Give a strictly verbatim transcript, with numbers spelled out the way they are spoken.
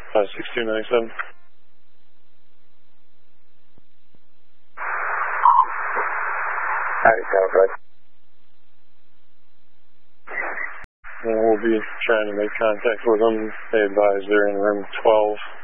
five six two nine seven. Alright, sounds right. And we'll be trying to make contact with them. They advise they're in room twelve.